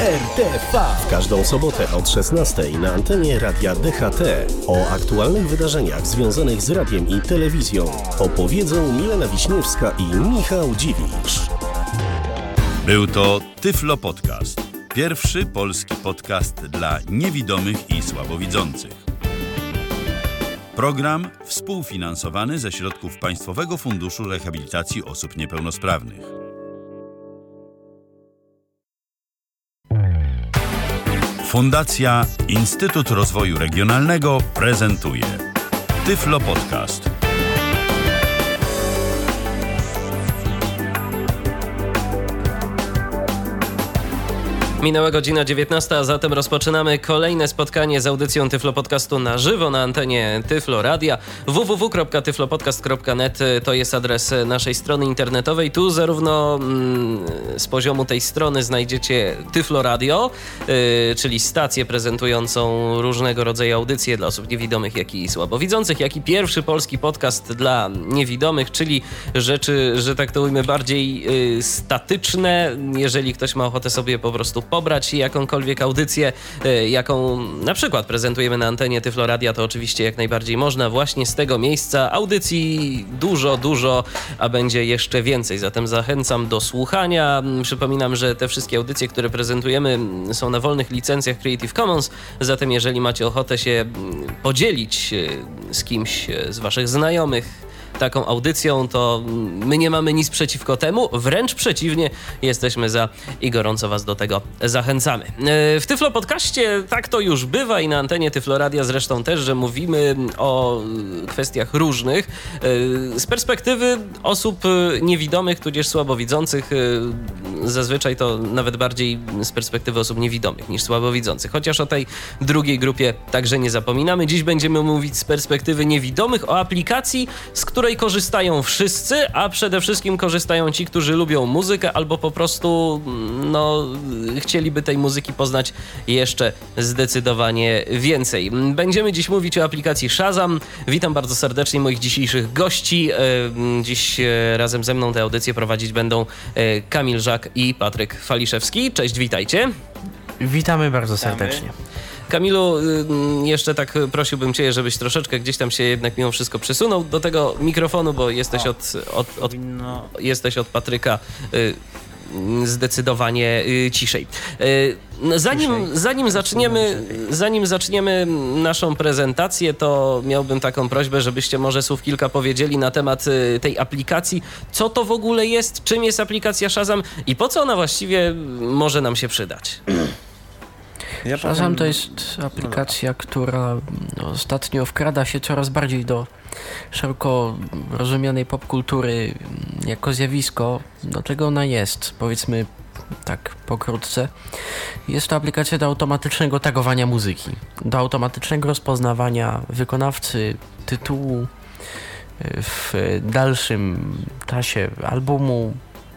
RTV. W każdą sobotę od 16 na antenie Radia DHT o aktualnych wydarzeniach związanych z radiem i telewizją opowiedzą Milena Wiśniewska i Michał Dziwisz. Był to Tyflo Podcast. Pierwszy polski podcast dla niewidomych i słabowidzących. Program współfinansowany ze środków Państwowego Funduszu Rehabilitacji Osób Niepełnosprawnych. Fundacja Instytut Rozwoju Regionalnego prezentuje Tyflo Podcast. Minęła godzina 19, a zatem rozpoczynamy kolejne spotkanie z audycją Tyflo Podcastu na żywo na antenie Tyflo Radia. www.tyflopodcast.net to jest adres naszej strony internetowej. Tu zarówno z poziomu tej strony znajdziecie Tyflo Radio, czyli stację prezentującą różnego rodzaju audycje dla osób niewidomych, jak i słabowidzących, jak i pierwszy polski podcast dla niewidomych, czyli rzeczy, że tak to ujmę, bardziej statyczne. Jeżeli ktoś ma ochotę sobie po prostu pobrać jakąkolwiek audycję, jaką na przykład prezentujemy na antenie Tyflo Radia, to oczywiście jak najbardziej można właśnie z tego miejsca. Audycji dużo, a będzie jeszcze więcej, zatem zachęcam do słuchania. Przypominam, że te wszystkie audycje, które prezentujemy, są na wolnych licencjach Creative Commons, zatem jeżeli macie ochotę się podzielić z kimś z waszych znajomych taką audycją, to my nie mamy nic przeciwko temu, wręcz przeciwnie, jesteśmy za i gorąco was do tego zachęcamy. W Tyflo Podcaście tak to już bywa i na antenie Tyflo Radia zresztą też, że mówimy o kwestiach różnych z perspektywy osób niewidomych, tudzież słabowidzących, zazwyczaj to nawet bardziej z perspektywy osób niewidomych niż słabowidzących, chociaż o tej drugiej grupie także nie zapominamy. Dziś będziemy mówić z perspektywy niewidomych o aplikacji, z której korzystają wszyscy, a przede wszystkim korzystają ci, którzy lubią muzykę albo po prostu chcieliby tej muzyki poznać jeszcze zdecydowanie więcej. Będziemy dziś mówić o aplikacji Shazam. Witam bardzo serdecznie moich dzisiejszych gości. Dziś razem ze mną tę audycję prowadzić będą Kamil Żak i Patryk Faliszewski. Cześć, witajcie. Witamy bardzo serdecznie. Kamilu, jeszcze tak prosiłbym Cię, żebyś troszeczkę gdzieś tam się jednak mimo wszystko przesunął do tego mikrofonu, bo jesteś od Patryka zdecydowanie ciszej. Zanim zaczniemy naszą prezentację, to miałbym taką prośbę, żebyście może słów kilka powiedzieli na temat tej aplikacji. Co to w ogóle jest? Czym jest aplikacja Shazam i po co ona właściwie może nam się przydać? Shazam to jest aplikacja, która ostatnio wkrada się coraz bardziej do szeroko rozumianej popkultury jako zjawisko. Do czego ona jest? Powiedzmy tak pokrótce. Jest to aplikacja do automatycznego tagowania muzyki, do automatycznego rozpoznawania wykonawcy, tytułu, w dalszym czasie albumu,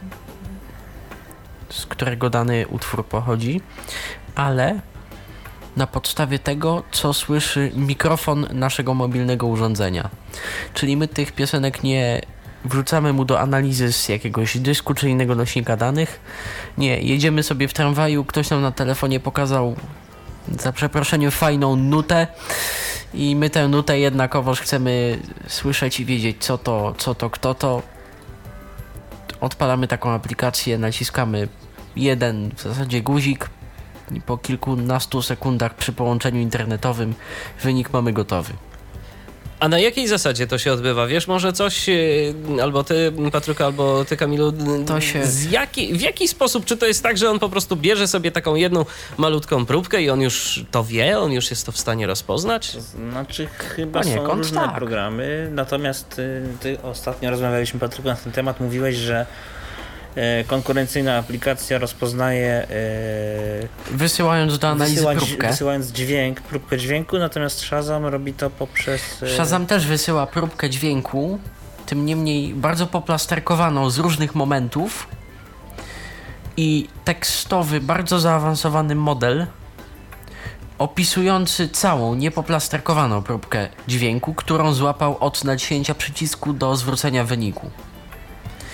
z którego dany utwór pochodzi, ale na podstawie tego, co słyszy mikrofon naszego mobilnego urządzenia. Czyli my tych piosenek nie wrzucamy mu do analizy z jakiegoś dysku czy innego nośnika danych. Nie, jedziemy sobie w tramwaju, ktoś nam na telefonie pokazał, za przeproszeniem, fajną nutę i my tę nutę jednakowoż chcemy słyszeć i wiedzieć, co to, kto to. Odpalamy taką aplikację, naciskamy jeden w zasadzie guzik, i po kilkunastu sekundach przy połączeniu internetowym wynik mamy gotowy. A na jakiej zasadzie to się odbywa? Wiesz może coś, albo ty, Patryku, albo ty, Kamilu, w jaki sposób? Czy to jest tak, że on po prostu bierze sobie taką jedną malutką próbkę i on już to wie, on już jest to w stanie rozpoznać? Znaczy chyba są różne programy, natomiast ty ostatnio rozmawialiśmy, Patryku, na ten temat, mówiłeś, że konkurencyjna aplikacja rozpoznaje wysyłając do analizy próbkę. Wysyłając próbkę dźwięku, natomiast Shazam robi to poprzez... Shazam też wysyła próbkę dźwięku, tym niemniej bardzo poplasterkowaną z różnych momentów i tekstowy, bardzo zaawansowany model opisujący całą niepoplasterkowaną próbkę dźwięku, którą złapał od naciśnięcia przycisku do zwrócenia wyniku.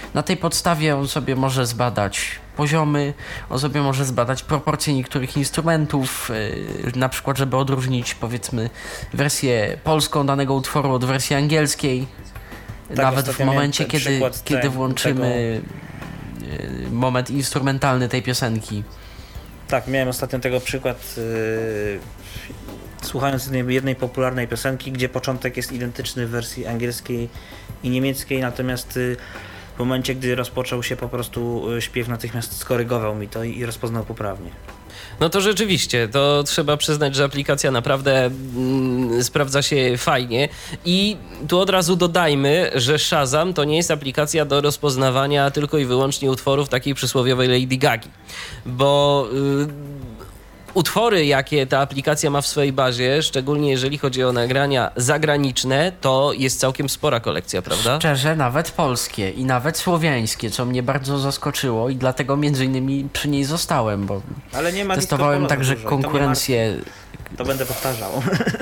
Na tej podstawie on sobie może zbadać poziomy, on sobie może zbadać proporcje niektórych instrumentów, na przykład żeby odróżnić, powiedzmy, wersję polską danego utworu od wersji angielskiej. Tak, nawet w momencie, kiedy włączymy moment instrumentalny tej piosenki. Tak, miałem ostatnio tego przykład, słuchając jednej popularnej piosenki, gdzie początek jest identyczny w wersji angielskiej i niemieckiej, natomiast w momencie, gdy rozpoczął się po prostu śpiew, natychmiast skorygował mi to i rozpoznał poprawnie. No to rzeczywiście, to trzeba przyznać, że aplikacja naprawdę sprawdza się fajnie i tu od razu dodajmy, że Shazam to nie jest aplikacja do rozpoznawania tylko i wyłącznie utworów takiej przysłowiowej Lady Gagi, bo utwory, jakie ta aplikacja ma w swojej bazie, szczególnie jeżeli chodzi o nagrania zagraniczne, to jest całkiem spora kolekcja, prawda? Szczerze, nawet polskie i nawet słowiańskie, co mnie bardzo zaskoczyło i dlatego między innymi przy niej zostałem, bo ale nie ma testowałem także konkurencję. To będę powtarzał.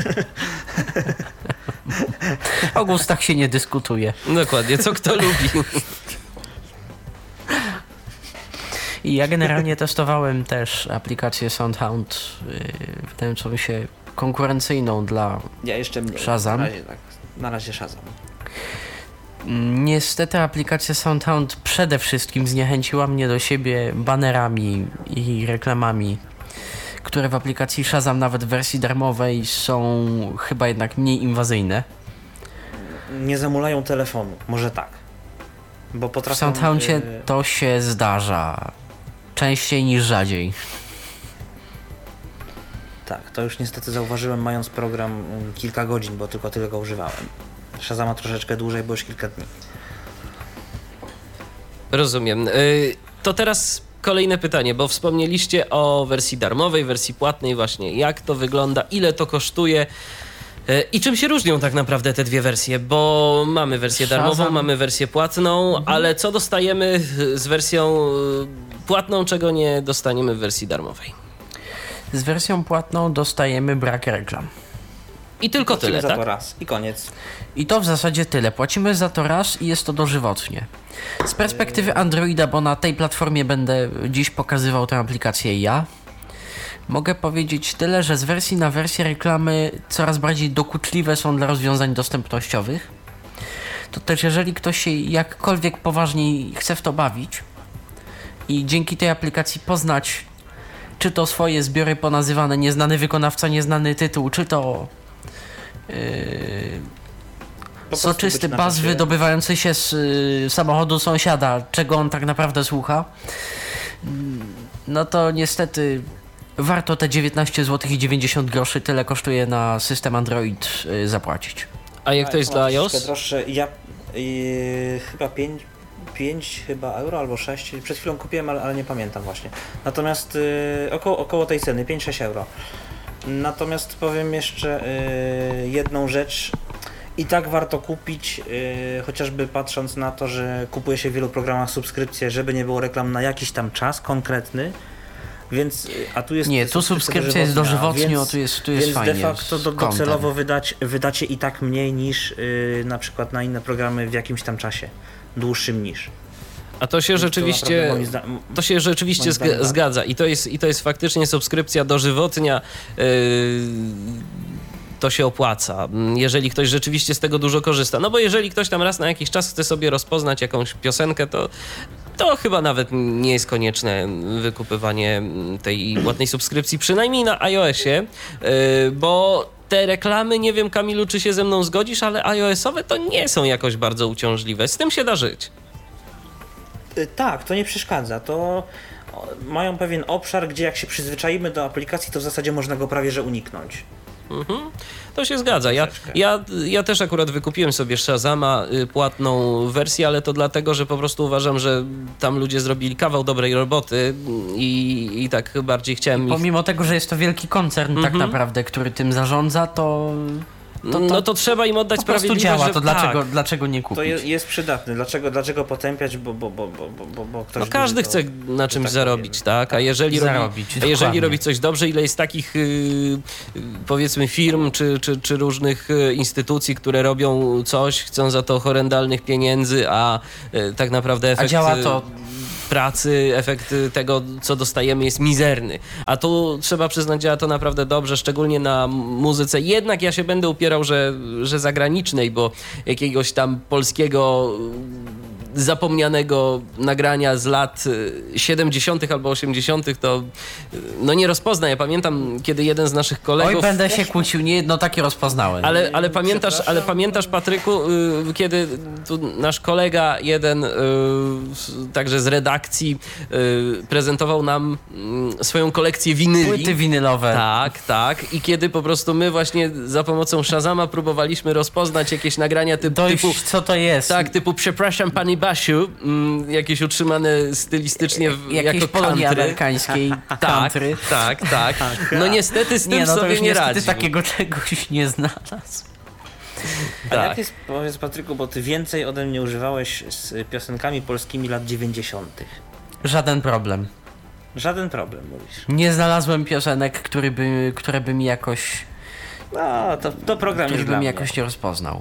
O gustach się nie dyskutuje. Dokładnie, co kto lubi. I ja generalnie testowałem też aplikację Soundhound, wydaje mi się konkurencyjną dla Shazam. Na razie Shazam. Niestety aplikacja Soundhound przede wszystkim zniechęciła mnie do siebie banerami i reklamami, które w aplikacji Shazam nawet w wersji darmowej są chyba jednak mniej inwazyjne. Nie zamulają telefonu, może tak. Bo potrafią... W Soundhoundzie to się zdarza. Częściej niż rzadziej. Tak, to już niestety zauważyłem, mając program kilka godzin, bo tylko tyle go używałem. Shazama troszeczkę dłużej, bo już kilka dni. Rozumiem. To teraz kolejne pytanie, bo wspomnieliście o wersji darmowej, wersji płatnej właśnie. Jak to wygląda, ile to kosztuje i czym się różnią tak naprawdę te dwie wersje? Bo mamy wersję darmową, mamy wersję płatną, ale co dostajemy z wersją płatną, czego nie dostaniemy w wersji darmowej? Z wersją płatną dostajemy brak reklam. I tylko tyle, za tak? to raz i koniec. I to w zasadzie tyle. Płacimy za to raz i jest to dożywotnie. Z perspektywy Androida, bo na tej platformie będę dziś pokazywał tę aplikację ja, mogę powiedzieć tyle, że z wersji na wersję reklamy coraz bardziej dokuczliwe są dla rozwiązań dostępnościowych. To też jeżeli ktoś się jakkolwiek poważniej chce w to bawić i dzięki tej aplikacji poznać czy to swoje zbiory ponazywane nieznany wykonawca, nieznany tytuł, czy to soczysty bas wydobywający się z samochodu sąsiada, czego on tak naprawdę słucha, no to niestety warto te 19 zł i 90 groszy, tyle kosztuje na system Android, zapłacić. A jak to jest dla iOS? Droższe. Ja chyba 5 chyba euro albo 6. Przed chwilą kupiłem, ale nie pamiętam właśnie. Natomiast około tej ceny, 5-6 euro. Natomiast powiem jeszcze jedną rzecz. I tak warto kupić, chociażby patrząc na to, że kupuje się w wielu programach subskrypcje, żeby nie było reklam na jakiś tam czas konkretny. Więc, a tu jest... Nie, tu subskrypcja jest dożywotnio, tu jest fajnie. Więc de facto docelowo wydacie i tak mniej niż na przykład na inne programy w jakimś tam czasie. Dłuższym niż. A to się rzeczywiście zgadza i to jest faktycznie subskrypcja dożywotnia. To się opłaca, jeżeli ktoś rzeczywiście z tego dużo korzysta. No bo jeżeli ktoś tam raz na jakiś czas chce sobie rozpoznać jakąś piosenkę, to chyba nawet nie jest konieczne wykupywanie tej płatnej subskrypcji, przynajmniej na iOSie, bo te reklamy, nie wiem Kamilu, czy się ze mną zgodzisz, ale iOS-owe to nie są jakoś bardzo uciążliwe. Z tym się da żyć. Tak, to nie przeszkadza. To mają pewien obszar, gdzie jak się przyzwyczaimy do aplikacji, to w zasadzie można go prawie że uniknąć. To się zgadza. Ja też akurat wykupiłem sobie Shazama, płatną wersję, ale to dlatego, że po prostu uważam, że tam ludzie zrobili kawał dobrej roboty i tak bardziej chciałem pomimo tego, że jest to wielki koncern tak naprawdę, który tym zarządza, to no to trzeba im oddać Po prostu sprawiedliwość, działa, że to dlaczego nie To kupić? jest przydatne. Dlaczego potępiać, bo ktoś... No każdy to, chce na czymś tak zarobić, powiem. tak? A jeżeli dokładnie. robi coś dobrze, ile jest takich powiedzmy firm czy różnych instytucji, które robią coś, chcą za to horrendalnych pieniędzy, a tak naprawdę efekt działa to pracy, efekt tego, co dostajemy, jest mizerny. A tu trzeba przyznać, działa to naprawdę dobrze, szczególnie na muzyce. Jednak ja się będę upierał, że zagranicznej, bo jakiegoś tam polskiego zapomnianego nagrania z lat 70. albo 80. to no nie rozpozna. Ja pamiętam, kiedy jeden z naszych kolegów... Oj, będę się kłócił, nie jedno takie rozpoznałem. Ale pamiętasz, Patryku, kiedy tu nasz kolega jeden także z redakcji prezentował nam swoją kolekcję winyli. Płyty winylowe. Tak. I kiedy po prostu my właśnie za pomocą Shazama próbowaliśmy rozpoznać jakieś nagrania typu... Co to jest? Tak, typu przepraszam pani Basiu, jakieś utrzymane stylistycznie Jakieś jako Polonii country. amerykańskiej country. Tak. No niestety z tym to sobie już nie niestety radzi. takiego czegoś nie znalazł. A Tak. jak jest, powiedz Patryku, bo ty więcej ode mnie używałeś z piosenkami polskimi lat 90. Żaden problem. Żaden problem, mówisz. Nie znalazłem piosenek, które by mi jakoś... No, to program których jest by dla mi mnie. jakoś nie rozpoznał.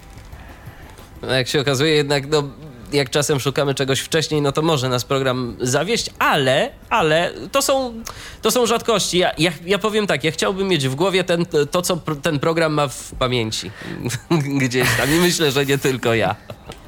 No jak się okazuje jednak, no jak czasem szukamy czegoś wcześniej, no to może nas program zawieść, ale to są rzadkości. Ja powiem tak, ja chciałbym mieć w głowie to, co ten program ma w pamięci. Gdzieś tam i myślę, że nie tylko ja.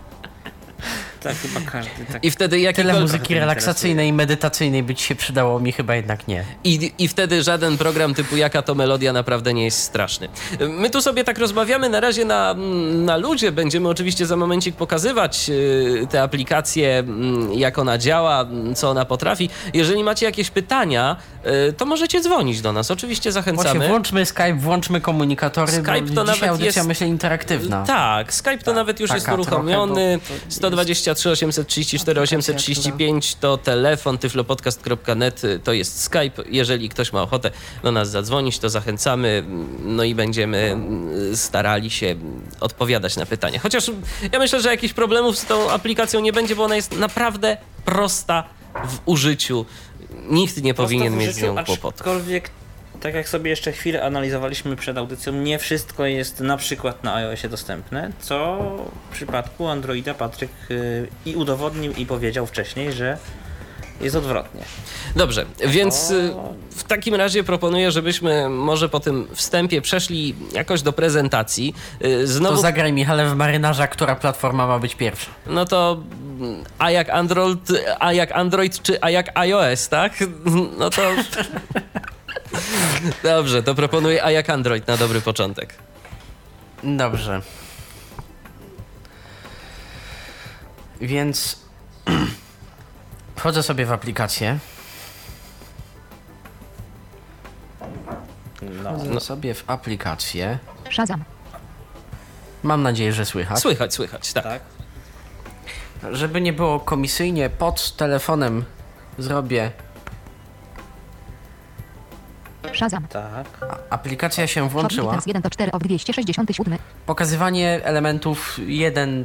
Tak, chyba każdy. Tak. I wtedy Tyle jakikolwiek... muzyki relaksacyjnej i medytacyjnej by ci się przydało, mi chyba jednak nie. I wtedy żaden program typu Jaka to melodia naprawdę nie jest straszny. My tu sobie tak rozmawiamy na razie na ludzie. Będziemy oczywiście za momencik pokazywać tę aplikację, jak ona działa, co ona potrafi. Jeżeli macie jakieś pytania, to możecie dzwonić do nas. Oczywiście zachęcamy. Właśnie włączmy Skype, włączmy komunikatory, Skype bo to dzisiaj nawet audycja, jest... myślę, interaktywna. Tak, Skype to nawet już jest taka uruchomiony. trochę, bo 123 834 835 to telefon, tyflopodcast.net to jest Skype. Jeżeli ktoś ma ochotę do nas zadzwonić, to zachęcamy, no i będziemy starali się odpowiadać na pytania. Chociaż ja myślę, że jakichś problemów z tą aplikacją nie będzie, bo ona jest naprawdę prosta w użyciu. Nikt nie powinien mieć z nią kłopotu. Aczkolwiek, tak jak sobie jeszcze chwilę analizowaliśmy przed audycją, nie wszystko jest na przykład na iOSie dostępne, co w przypadku Androida Patryk i udowodnił i powiedział wcześniej, że jest odwrotnie. Dobrze, więc w takim razie proponuję, żebyśmy może po tym wstępie przeszli jakoś do prezentacji. Znowu... To zagraj, Michale, w marynarza, która platforma ma być pierwsza. No to a jak Android czy a jak iOS, tak? No to... Dobrze, to proponuję a jak Android na dobry początek. Dobrze. Więc wchodzę sobie w aplikację. Wchodzę sobie w aplikację. Shazam. Mam nadzieję, że słychać. Słychać, tak. Tak? Żeby nie było komisyjnie, pod telefonem zrobię... Shazam. Tak. Aplikacja się włączyła. 1 do 4 of 267. Pokazywanie elementów 1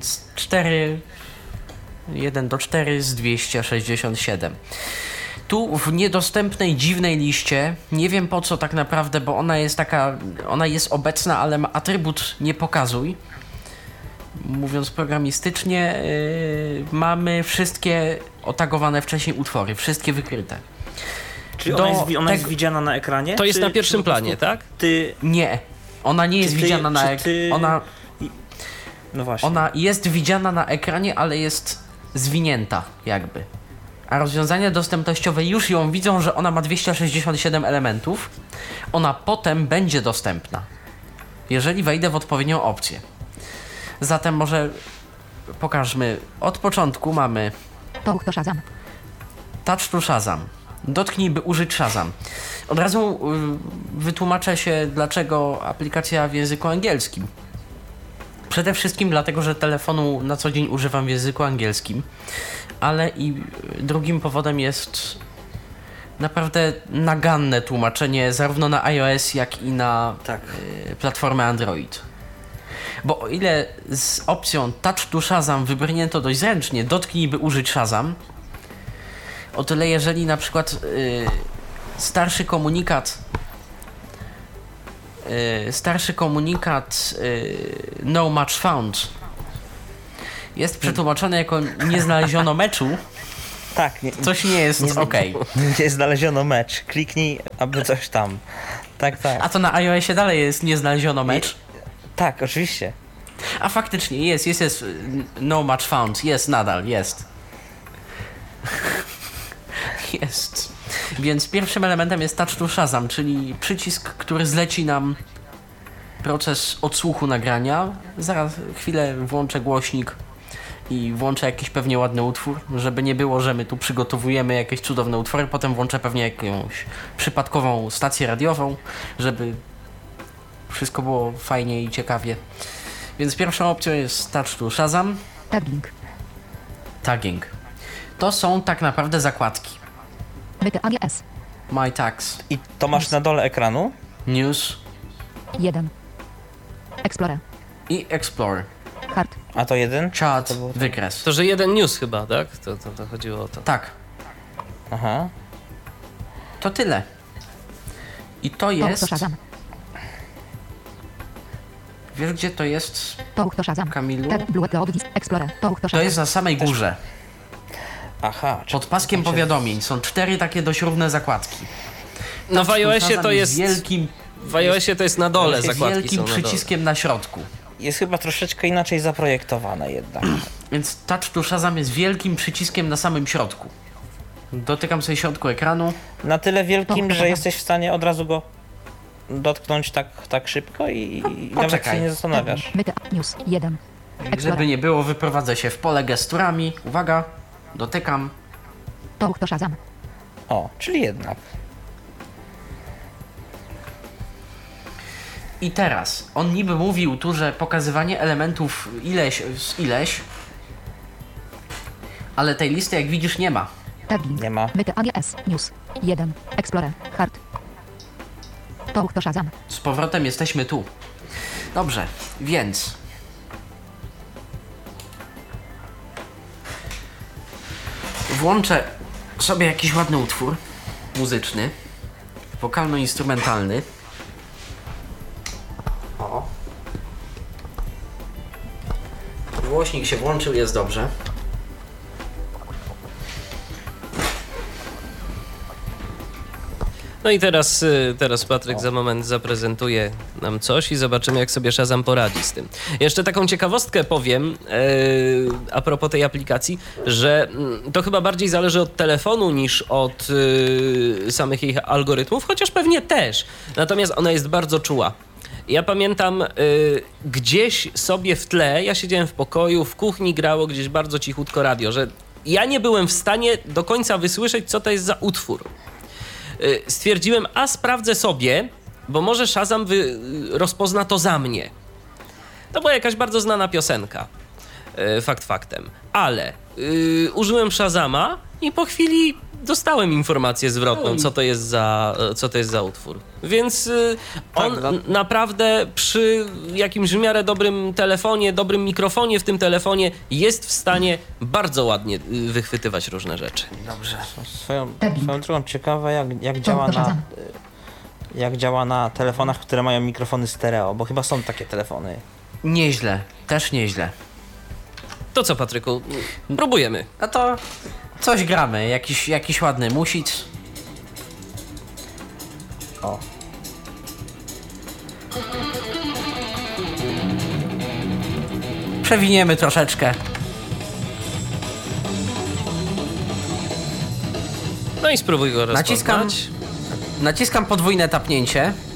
do 4 z 267. Tu w niedostępnej, dziwnej liście, nie wiem po co tak naprawdę, bo ona jest obecna, ale ma atrybut nie pokazuj. Mówiąc programistycznie, mamy wszystkie otagowane wcześniej utwory, wszystkie wykryte. Czyli Do ona jest tego- widziana na ekranie? To jest czy- na pierwszym czy po prostu planie, tak? Ty... Nie, ona nie jest ty- widziana na czy ty- ekranie. No właśnie. Ona jest widziana na ekranie, ale jest zwinięta jakby. A rozwiązania dostępnościowe już ją widzą, że ona ma 267 elementów. Ona potem będzie dostępna, jeżeli wejdę w odpowiednią opcję. Zatem może pokażmy. Od początku mamy Touch to Shazam. Touch to Shazam. Dotknij, by użyć Shazam. Od razu wytłumaczę się, dlaczego aplikacja w języku angielskim. Przede wszystkim dlatego, że telefonu na co dzień używam w języku angielskim, ale i drugim powodem jest naprawdę naganne tłumaczenie zarówno na iOS, jak i na Tak. platformę Android. Bo o ile z opcją Touch to Shazam wybrnięto dość zręcznie, dotknij by użyć Shazam, o tyle jeżeli na przykład starszy komunikat No Match Found jest przetłumaczony jako nie znaleziono meczu, Tak, coś nie jest okej. Nie znaleziono mecz. Kliknij, aby coś tam. Tak. A to na iOSie dalej jest nie znaleziono mecz? Tak, oczywiście. A faktycznie jest no match found, jest nadal, jest. Jest. Więc pierwszym elementem jest Touch to Shazam, czyli przycisk, który zleci nam proces odsłuchu nagrania. Zaraz chwilę włączę głośnik i włączę jakiś pewnie ładny utwór, żeby nie było, że my tu przygotowujemy jakieś cudowne utwory, potem włączę pewnie jakąś przypadkową stację radiową, żeby wszystko było fajnie i ciekawie. Więc pierwszą opcją jest Touch to Shazam. Tagging. To są tak naprawdę zakładki. Myty AGS. My Tags. I to masz na dole ekranu? News 1. Explorer. i Explorer. Hard. A to jeden? Chat, To było... wykres. To, że jeden news chyba, tak? To chodziło o to. Tak, Aha. to tyle. I to Touch jest... to Shazam. Wiesz gdzie to jest, Touch to Shazam. Kamilu? Tab Blue Geodis Explorer. Touch to To Shazam. jest na samej górze. Aha. Pod paskiem powiadomień są 4 takie dość równe zakładki. No w iOSie Shazam to jest... wielkim, W iOSie to jest na dole, jest zakładki wielkim są na dole. przyciskiem na środku. Jest chyba troszeczkę inaczej zaprojektowane jednak. Więc Touch to Shazam jest wielkim przyciskiem na samym środku. Dotykam sobie środku ekranu. Na tyle wielkim, że jesteś w stanie od razu go dotknąć tak szybko i nawet poczekaj. się nie zastanawiasz. Myty News 1. Żeby Explorer. nie było, wyprowadzę się w pole gesturami. Uwaga, dotykam. Touch to Shazam. O, czyli jednak. I teraz, on niby mówił tu, że pokazywanie elementów ileś, ale tej listy jak widzisz nie ma. Tagging. Nie ma. Myty AGS. News 1. Explorer. Hard. Touch to Shazam. Z powrotem jesteśmy tu. Dobrze, więc... Włączę sobie jakiś ładny utwór muzyczny, wokalno-instrumentalny. O. Głośnik się włączył, jest dobrze. No i teraz Patryk za moment zaprezentuje nam coś i zobaczymy, jak sobie Shazam poradzi z tym. Jeszcze taką ciekawostkę powiem a propos tej aplikacji, że to chyba bardziej zależy od telefonu niż od samych jej algorytmów, chociaż pewnie też. Natomiast ona jest bardzo czuła. Ja pamiętam gdzieś sobie w tle, ja siedziałem w pokoju, w kuchni grało gdzieś bardzo cichutko radio, że ja nie byłem w stanie do końca wysłyszeć, co to jest za utwór. Stwierdziłem, sprawdzę sobie, bo może Shazam rozpozna to za mnie. To była jakaś bardzo znana piosenka, fakt faktem. Ale użyłem Shazama i po chwili dostałem informację zwrotną, co to jest za utwór. Więc on naprawdę przy jakimś w miarę dobrym telefonie, dobrym mikrofonie w tym telefonie jest w stanie bardzo ładnie wychwytywać różne rzeczy. Dobrze. Swoją drogą ciekawe jak działa na telefonach, które mają mikrofony stereo, bo chyba są takie telefony. Nieźle, też nieźle. To co, Patryku? Próbujemy. A to coś gramy, jakiś ładny music. O. Przewiniemy troszeczkę. No i spróbuj go rozpoznać. Naciskam podwójne tapnięcie.